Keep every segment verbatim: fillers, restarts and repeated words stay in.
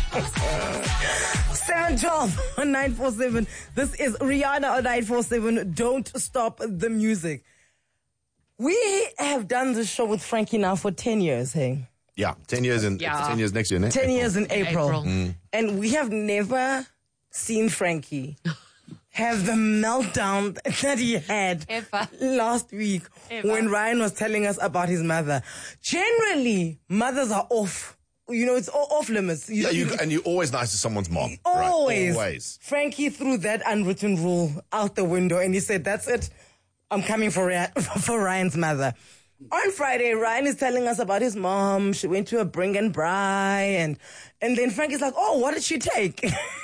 seven twelve on nine four seven. This is Rihanna on nine four seven. Don't stop the music. We have done this show with Frankie now for ten years, hey? Yeah, ten years in Yeah. ten years next year, ne? ten years in April. April. Mm. And we have never seen Frankie have the meltdown that he had Ever. last week Ever. when Ryan was telling us about his mother. Generally, mothers are off. You know, it's o- off limits. You, Yeah, you, and you're always nice to someone's mom. always. Right? Always. Frankie threw that unwritten rule out the window and he said, that's it. I'm coming for, Ryan, for Ryan's mother. On Friday, Ryan is telling us about his mom. She went to a bring and bri, and and then Frankie's like, oh, what did she take?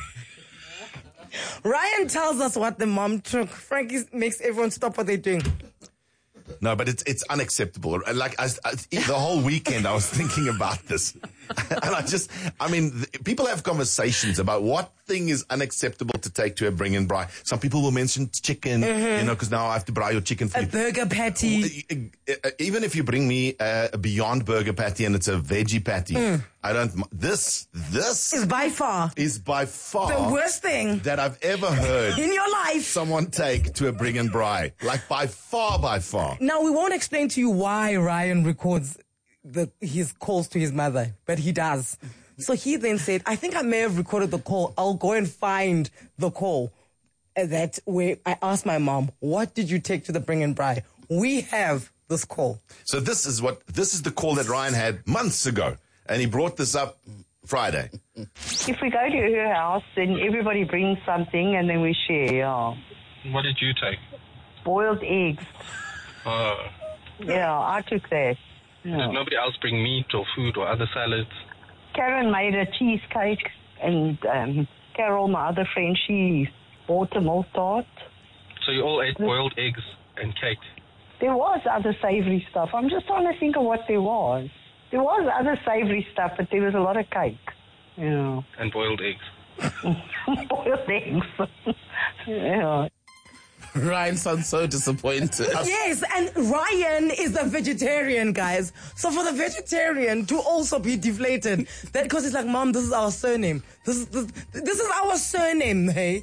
Ryan tells us what the mom took. Frankie makes everyone stop what they're doing. No, but it's it's unacceptable. Like I, I, the whole weekend, I was thinking about this, and I just, I mean, th- people have conversations about what thing is unacceptable to take to a bring and bri. Some people will mention chicken, Mm-hmm. you know, because now I have to bri your chicken for A you. burger patty. Even if you bring me a, a Beyond Burger patty and it's a veggie patty, Mm. I don't. This this Is by far is by far the worst thing that I've ever heard in your life. someone take to a bring and bri. Like by far, by far. Now, we won't explain to you why Ryan records the, his calls to his mother, but he does. So he then said, I think I may have recorded the call. I'll go and find the call. Uh, That where I asked my mom, what did you take to the bring and bri? We have this call. So this is what this is the call that Ryan had months ago, and he brought this up Friday. If we go to her house, then everybody brings something and then we share, yeah. What did you take? Boiled eggs. Uh, Yeah, I took that. Did Yeah. nobody else bring meat or food or other salads? Karen made a cheesecake, and um, Carol, my other friend, she bought a milk tart. So you all ate boiled eggs and cake. There was other savory stuff. I'm just trying to think of what there was. There was other savory stuff, but there was a lot of cake. Yeah. And boiled eggs. Boiled eggs. Yeah. Ryan sounds so disappointed. Yes, and Ryan is a vegetarian, guys. So for the vegetarian to also be deflated, that because it's like, Mom, this is our surname. This is this, this is our surname, hey.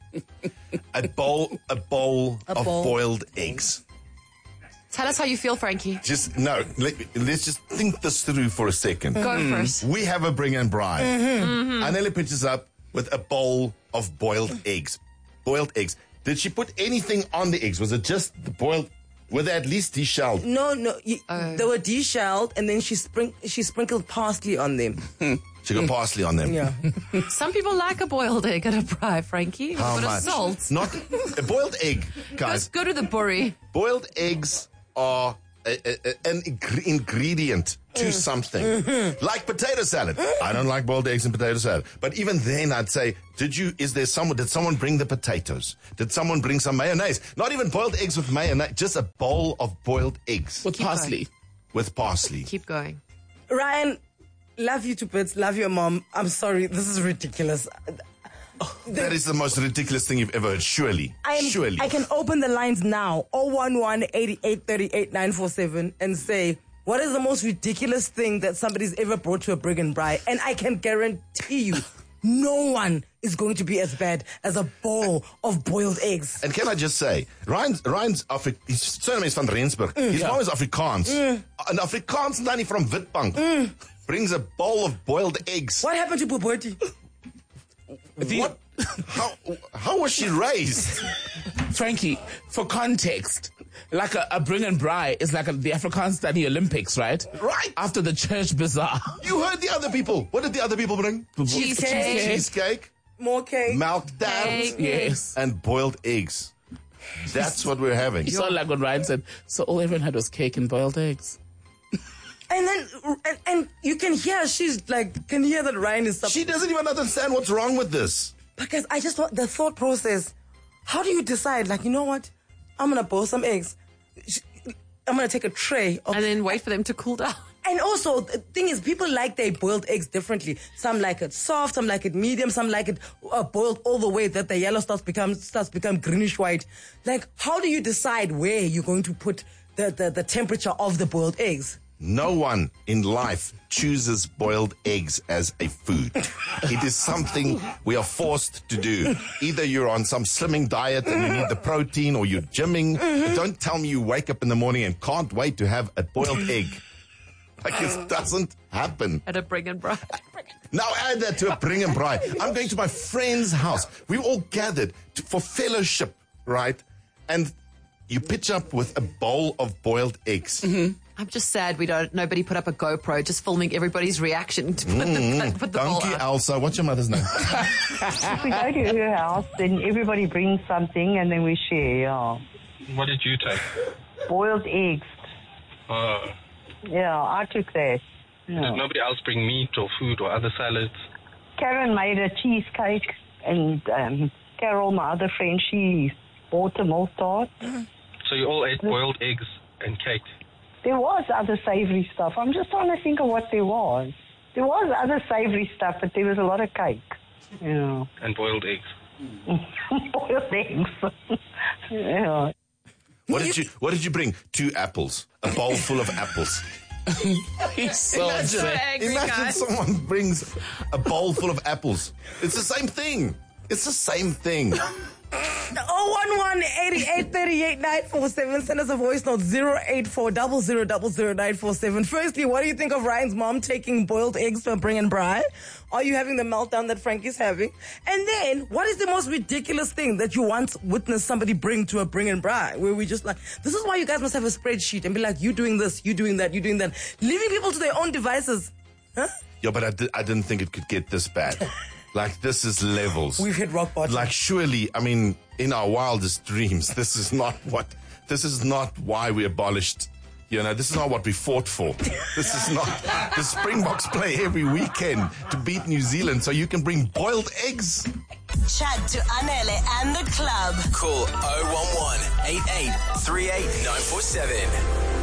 A bowl, a bowl A of bowl. boiled eggs. Tell us how you feel, Frankie. Just no. Let, let's just think this through for a second. Go first. We have a bring and bri. Mm-hmm. Anela pitches up with a bowl of boiled eggs. Boiled eggs. Did she put anything on the eggs? Was it just the boiled? Were they at least deshelled? No, no, you, they were deshelled, and then she sprin- she sprinkled parsley on them. She got parsley on them. Yeah. Some people like a boiled egg at a bri, Frankie. A How bit much? of salt. Not a boiled egg, guys. Let's go to the burry. Boiled eggs are a, a, a, an ingre- ingredient to something, like potato salad. I don't like boiled eggs and potato salad, but even then, I'd say, did you? Is there someone? Did someone bring the potatoes? Did someone bring some mayonnaise? Not even boiled eggs with mayonnaise, just a bowl of boiled eggs With parsley. with parsley. Keep going. Ryan, love you to bits, love your mom. I'm sorry, this is ridiculous. That is the most ridiculous thing you've ever heard. Surely, I am, surely. I can open the lines now, oh one one, eighty-eight thirty-eight, nine four seven, and say, what is the most ridiculous thing that somebody's ever brought to a bring and bri? And I can guarantee you, no one is going to be as bad as a bowl of boiled eggs. And can I just say, Ryan's, Ryan's Afri- his surname is van Rensburg. His mom is Afrikaans. An Afrikaans nanny from Witbank brings a bowl of boiled eggs. What happened to Boboti? What? How, how was she raised? Frankie, for context, like a, a bring and bri is like a, the Afrikaans study Olympics, right? Right. After the church bazaar. You heard the other people. What did the other people bring? Cheesecake. Cheesecake, More cake. milk tarts, Yes. and boiled eggs. That's what we're having. You saw like what Ryan said. So all everyone had was cake and boiled eggs. And then, and, and you can hear, she's like, can hear that Ryan is... She doesn't even understand what's wrong with this. Because I just want the thought process. How do you decide? Like, you know what? I'm going to boil some eggs. I'm going to take a tray of... And then wait for them to cool down. And also, the thing is, people like their boiled eggs differently. Some like it soft, some like it medium, some like it uh, boiled all the way that the yellow starts become starts become greenish white. Like, how do you decide where you're going to put the, the, the temperature of the boiled eggs? No one in life chooses boiled eggs as a food. It is something we are forced to do. Either you're on some slimming diet and you need the protein, or you're gymming. But don't tell me you wake up in the morning and can't wait to have a boiled egg. Like, it doesn't happen. At a bring and bride. Now add that to a bring and bride. I'm going to my friend's house. We all gathered to, for fellowship, right? And you pitch up with a bowl of boiled eggs. Mm-hmm. I'm just sad we don't. Nobody put up a GoPro just filming everybody's reaction to put Mm-hmm. the, put the bowl Donkey up. Elsa. What's your mother's name? If we go to her house, then everybody brings something and then we share, yeah. What did you take? Boiled eggs. Uh, Yeah, I took that. Yeah. Did nobody else bring meat or food or other salads? Karen made a cheesecake, and um, Carol, my other friend, she bought a milk tart. So you all ate boiled eggs and cake? There was other savory stuff. I'm just trying to think of what there was. There was other savory stuff, but there was a lot of cake. Yeah. And boiled eggs? Boiled eggs. Yeah. What did you What did you bring? Two apples. A bowl full of apples. He's so Imagine, upset. angry imagine guy. someone brings a bowl full of apples. It's the same thing. It's the same thing. oh one one, eighty-eight, thirty-eight, nine four seven. Send us a voice note, zero eight four, zero zero zero zero, nine four seven. Firstly, what do you think of Ryan's mom taking boiled eggs to a bring and bride? Are you having the meltdown that Frankie's having? And then, what is the most ridiculous thing that you once witnessed somebody bring to a bring and bride? Where we just like, this is why you guys must have a spreadsheet and be like, you doing this, you doing that, you doing that. Leaving people to their own devices. Huh? Yeah, but I, di- I didn't think it could get this bad. Like, this is levels. We've hit rock bottom. Like, surely, I mean, in our wildest dreams, this is not what, this is not why we abolished, you know, this is not what we fought for. This is not, the Springboks play every weekend to beat New Zealand so you can bring boiled eggs. Chat to Anele and the club. Call oh one one, eight eight three eight nine four seven.